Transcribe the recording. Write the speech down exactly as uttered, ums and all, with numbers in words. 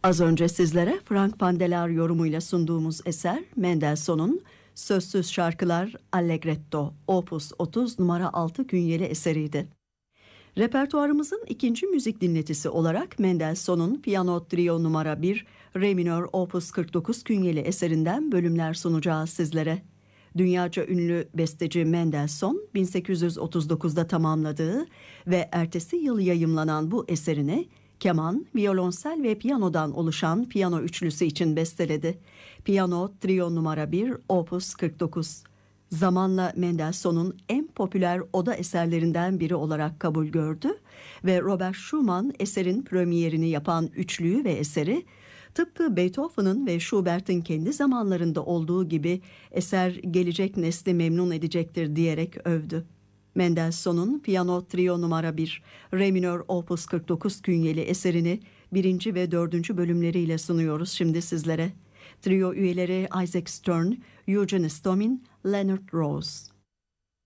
Az önce sizlere Frank Vandeler yorumuyla sunduğumuz eser Mendelssohn'un Sözsüz Şarkılar Allegretto Opus otuz numara altı künyeli eseriydi. Repertuarımızın ikinci müzik dinletisi olarak Mendelssohn'un Piyano Trio numara bir Re minör Opus kırk dokuz künyeli eserinden bölümler sunacağız sizlere. Dünyaca ünlü besteci Mendelssohn bin sekiz yüz otuz dokuzda tamamladığı ve ertesi yıl yayımlanan bu eserini keman, violonsel ve piyanodan oluşan piyano üçlüsü için besteledi. Piyano Trio numara bir Opus kırk dokuz. Zamanla Mendelssohn'un en popüler oda eserlerinden biri olarak kabul gördü ve Robert Schumann eserin premierini yapan üçlüyü ve eseri tıpkı Beethoven'ın ve Schubert'in kendi zamanlarında olduğu gibi eser gelecek nesli memnun edecektir diyerek övdü. Mendelssohn'un Piyano Trio numara bir Re minör Opus kırk dokuz künyeli eserini birinci ve dördüncü bölümleriyle sunuyoruz şimdi sizlere. Trio üyeleri Isaac Stern, Eugene Stomin, Leonard Rose.